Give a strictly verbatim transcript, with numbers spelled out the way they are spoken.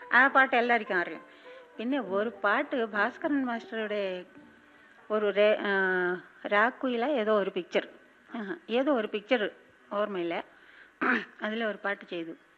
ആ പാട്ട് എല്ലാവർക്കും അറിയാം. പിന്നെ ഒരു പാട്ട് ഭാസ്കരൻ മാസ്റ്ററുടെ ഒരു രാക്കുയില ഏതോ ഒരു പിക്ചർ ഏതോ ഒരു പിക്ചർ ഓർമ്മയില്ല, അതിലെ ഒരു പാട്ട് ചെയ്തു.